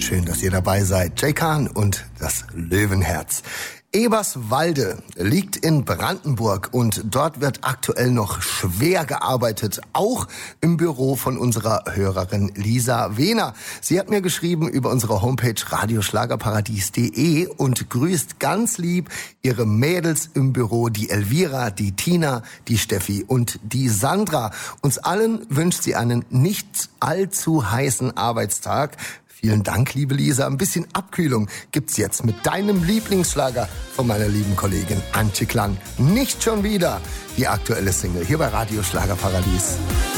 Schön, dass ihr dabei seid. Jay Kahn und das Löwenherz. Eberswalde liegt in Brandenburg und dort wird aktuell noch schwer gearbeitet, auch im Büro von unserer Hörerin Lisa Wehner. Sie hat mir geschrieben über unsere Homepage radioschlagerparadies.de und grüßt ganz lieb ihre Mädels im Büro, die Elvira, die Tina, die Steffi und die Sandra. Uns allen wünscht sie einen nicht allzu heißen Arbeitstag. Vielen Dank, liebe Lisa. Ein bisschen Abkühlung gibt's jetzt mit deinem Lieblingsschlager von meiner lieben Kollegin Antje Klang. Nicht schon wieder die aktuelle Single hier bei Radio Schlagerparadies.